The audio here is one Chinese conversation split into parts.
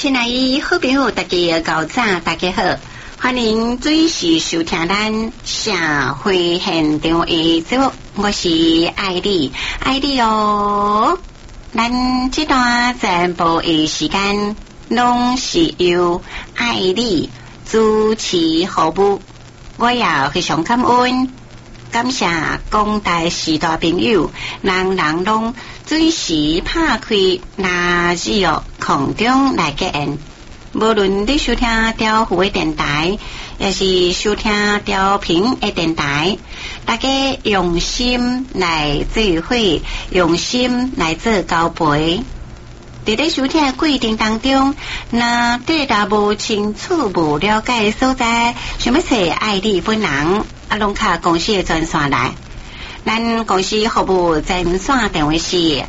亲爱的好朋友，大家早早，大家好，欢迎准时收听咱社会现场的节目，我是艾丽，艾丽哦。咱这段全部的时间，拢是由艾丽主持服务，我也非常感恩。感谢广大时代朋友，人人拢准时拍开垃圾哦空中来结缘。无论你收听调湖的电台，也是收听调频的电台，大家用心来聚会，用心来做交陪。在咧收听的过程当中，那对答无清楚、无了解的所在，想要找爱你本人，拢卡公司的专线来。咱公司服务专线电话是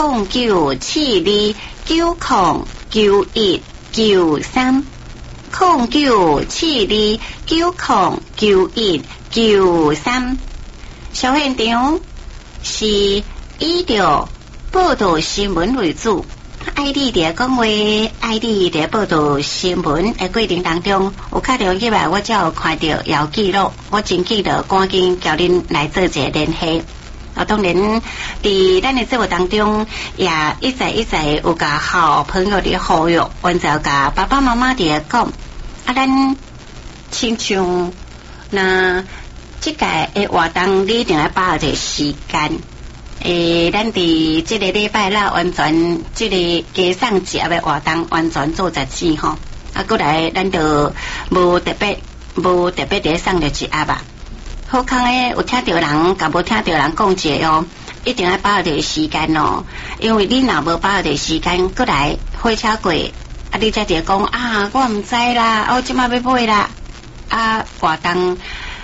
0972909193，0972909193。小现场是以着报道新闻为主。爱丽在讲话，爱丽在报道新闻的过程当中，有看到入来，我才有看到遥记录，我真记得赶紧叫恁来做一个联系。当然，在咱的节目当中，也一再有甲好朋友的呼吁，阮就甲爸爸妈妈的讲，咱亲像那这届的活动，你一定要把握这时间。咱伫这个礼拜啦，完全这个加上节的活动，完全做14吼。过来，咱就无特别伫上着一盒吧。好康诶，有听到人，甲无听到人讲者哦，一定要把握着时间哦。因为你若无把握着时间，过来火车过，你才伫讲我唔知啦，我即马要买啦。活动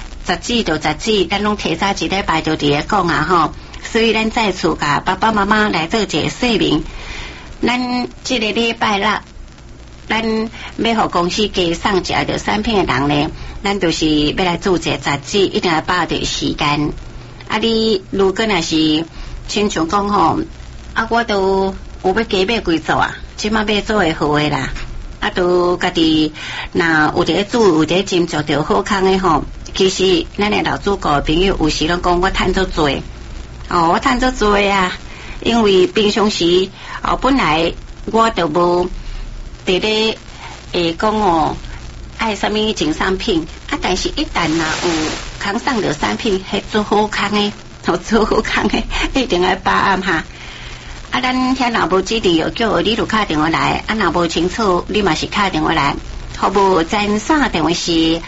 14到14，咱拢提早一礼拜就伫咧讲吼。所以咱再次甲爸爸妈妈来做一个说明，咱这个礼拜啦，咱要互公司加送一个产品的人呢，咱就是要来做一个杂志，一定要把握时间。你如果若是亲像讲吼，我都有要加买几组即马要做会好诶啦。都家己若有伫做，有伫斟酌着好康诶吼。其实咱诶老主顾朋友有时拢讲我趁足多。我趁足多啊，因为平常时本来我就无伫咧讲爱什么种产品但是一旦有康送着产品，迄做好康诶，做好康诶，一定要把握哈。咱遐若无指定，叫你就打电话来，若无清楚，你嘛是打电话来。服务专线电话是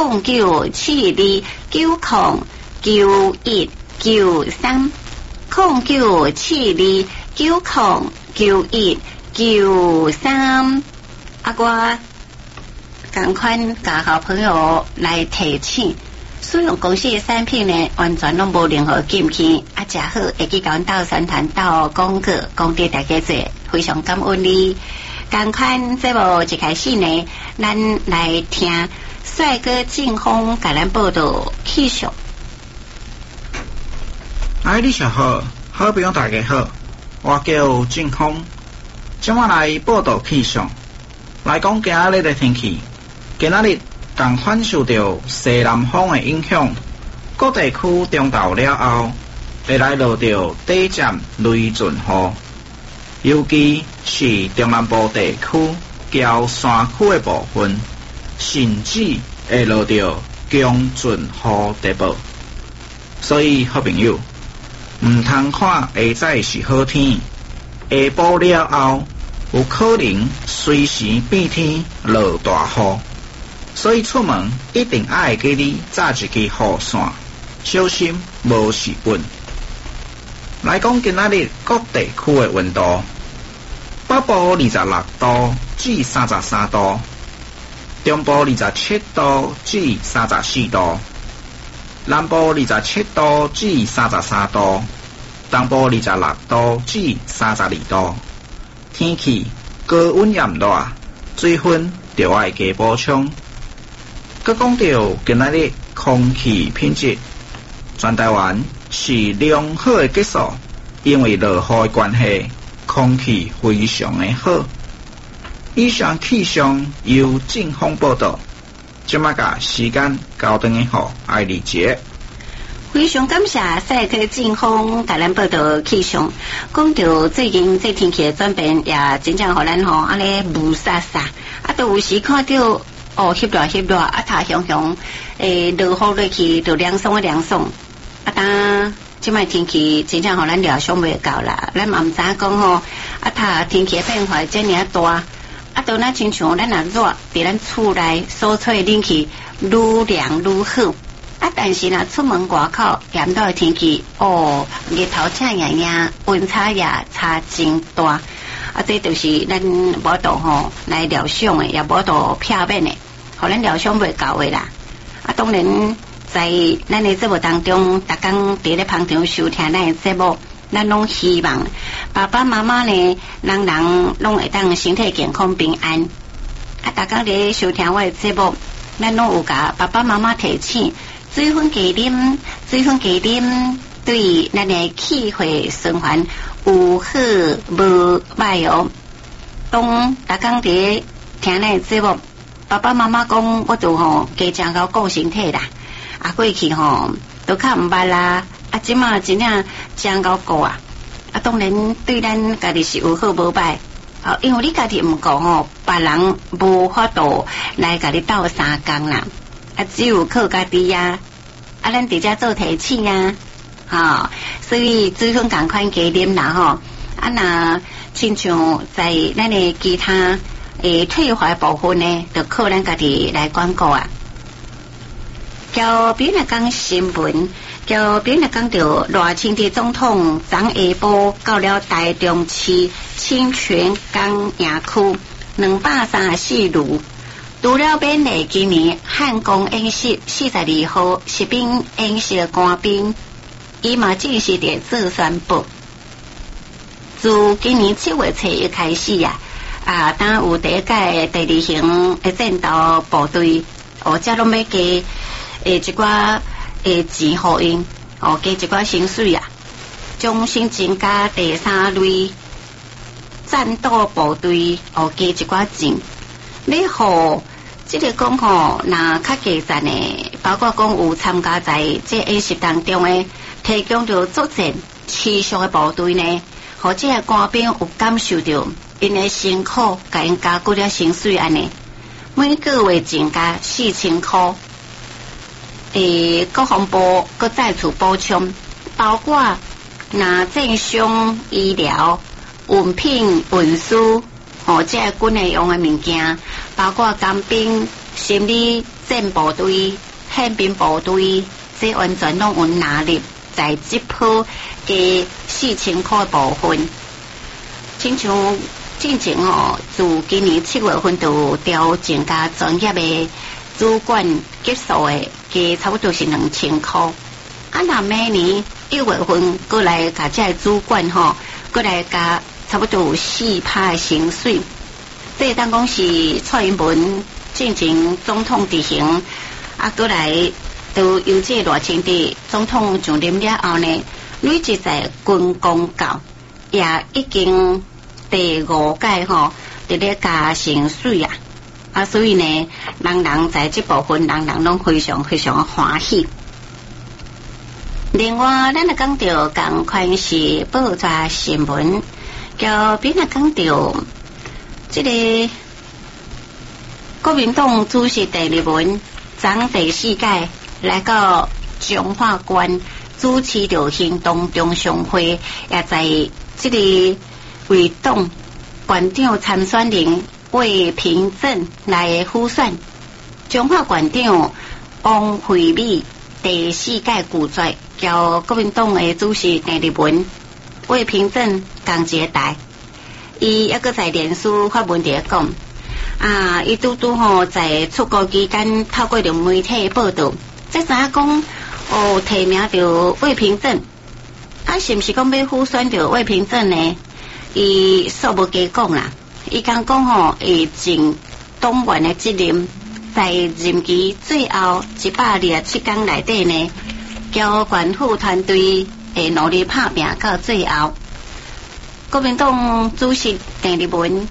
0972909193，0972909193。我赶快甲好朋友来提醒，使用公司的产品呢，完全拢无任何禁忌，真好，会去甲阮斗宣传、斗广告，讲对大家做，非常感恩你。赶快节目一开始呢，咱来听帅哥劲风甲咱报道气象。 你好，好朋友大家好，我叫劲风，今晚来报道气象，来讲今日的天气。今日共款受到西南风的影响，各地区中昼了后，会来落到短暂雷阵雨，尤其是中南部地区交山区的部分，甚至会落到强阵雨地步。所以好朋友，唔通看下早是好天，下晡了后有可能随时变天落大雨。所以出门一定爱记你扎一支雨伞，小心无时本。来讲今仔日各地区的温度，北部26度至33度，中部27度至34度，南部27度至33度，东部26度至32度。天气高温炎热，水分就要加补充。佮讲到今仔日空气品质，全台湾是良好的结束，因为落雨的关系，空气非常的好。 以上气象由正风报道。即马甲时间交等于好爱丽姐。 非常感谢赛克正风甲咱报道气象，讲到最近这天气的转变，也真正互咱安尼雾煞煞，都有时看到翕热，太阳落雨落去就凉爽，当即摆天气真正互咱料想袂到啦，咱嘛毋知讲他天气变化这么大。都那亲像咱若热，伫咱厝内所吹冷气愈凉愈好。但是若出门外口炎热的天气，日头赤炎炎，温差也差真大。这就是咱无度来料想的，也无度片面的，互咱料想袂到的啦。当然在咱的节目当中，逐工伫咧旁边收听咱的节目。咱拢希望爸爸妈妈呢，人拢会当身体健康平安。逐工咧收听我的节目，咱拢有甲爸爸妈妈提醒，水分加啉，对咱的气血循环有好无歹哦。当逐工咧听咱的节目，爸爸妈妈讲，我就加强到顾身体啦。过去都较毋捌啦。即马真正真够顾啊！当然对咱家己是有好无歹，因为你家己毋顾别人无法度来甲你斗相共啦。只有靠家己啊！咱伫遮做提醒啊！所以水分共款加啉啦若亲像在咱的其他退化部分呢，就靠咱家己来管顾啊。交比若讲新闻。交边来讲到赖清德总统昨下晡到了台中市清泉岗营区234炉，除了免礼今年汉光演习42号实兵演习的官兵，伊嘛正式地做宣布，自今年7月初一开始当有第一届第2型的战斗部队，这拢要加一寡。钱互因加一寡薪水将新增加第3类战斗部队加一寡钱。你互这个讲若较加赞的，包括讲有参加在这演习当中的，提供着作战持续的部队呢，或者个官兵有感受到因的辛苦，甲因加过了薪水安尼，每个月增加4000块。国防部搁再次补充，包括那战伤、医疗、运品、运输，这军内用的物件，包括工兵、心理战部队、宪兵部队，这完全拢有纳入在这波嘅4000块部分。亲像进前自今年7月份就调增加专业的主管结束的，加差不多是2000块。若每年1月份过来甲这主管过来加差不多有4%的薪水。这当讲是蔡英文进前总统执行，过来都由这赖清德总统上任了后呢，累积在军公教也已经第5届伫咧加薪水所以呢，人在这部分人拢非常非常欢喜。另外，咱来讲到同款是报纸新闻，交边来讲到这个国民党主席第2文昨第4届来到彰化县主持着行动中常会，也在这个为党县长参选人魏平镇来辅选。彰化县长王惠美第4届拒绝交国民党的主席第2文魏平镇同一个台，伊抑个在脸书发文伫讲伊拄在出国期间透过着媒体报道，即知影讲提名着魏平镇，是毋是讲要辅选着魏平镇呢？伊说无加讲啦，伊讲会尽党员的责任，在任期最后127天内底呢，交县府团队会努力拍拼到最后。国民党主席第2文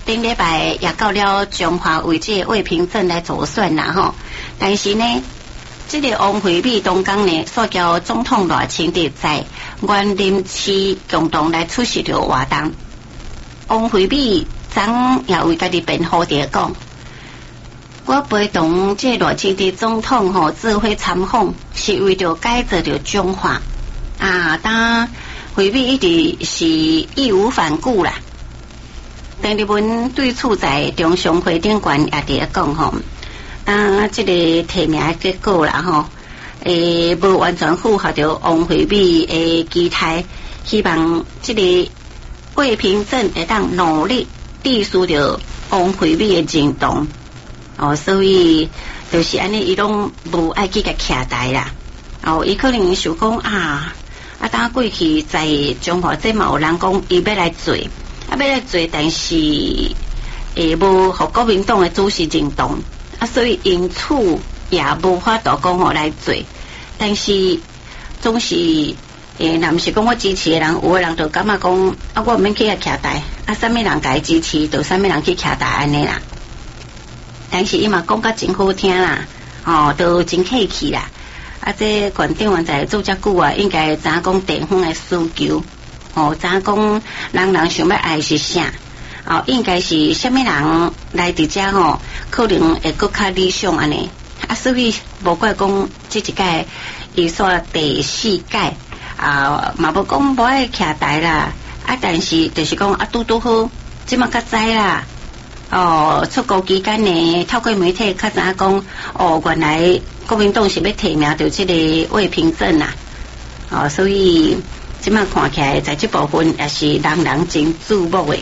顶礼拜也到了中华为这魏平镇来助选啦吼，但是呢，这个王惠美东港呢，所叫总统赖清德在园林市共同来出席着活动。王惠美昨也为家己辩护着讲，我陪同这赖清德总统吼指挥参访，是为着改造着中华啊。当惠美一直是义无反顾啦。邓丽文对处在中常会顶悬也伫讲吼，这个提名结果啦吼，无完全符合着王惠美的期待，希望这个魏平镇会当努力隶属着王惠美的认同哦，所以就是安尼，伊拢无爱去甲徛台啦。哦，伊可能想讲当过去在中华这嘛有人讲伊要来做。要来做，但是无和国民党的主席认同所以因此也无法度讲来做。但是总是若毋是讲我支持的人，有的人就感觉讲我毋免去徛台啥物人甲伊支持，就啥物人去徛台安尼啦。但是伊嘛讲甲真好听啦，都真客气啦。这县长员在做遮久应该知影讲地方的需求。知影讲人想要爱是啥？应该是啥物人来伫遮可能会更较理想安尼。所以无怪讲这一届伊煞第4届嘛无讲无爱徛台啦。但是就是讲拄好，即马较知啦。出国期间呢，透过媒体较知影讲原来国民党是要提名着这个魏平镇啦。所以。即摆看起来，在这部分也是人人真注目的。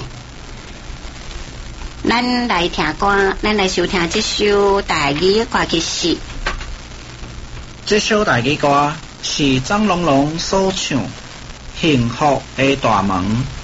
咱来听歌，咱来收听这首台语歌曲是。 这首台语歌是张龙龙所唱《幸福的大门》。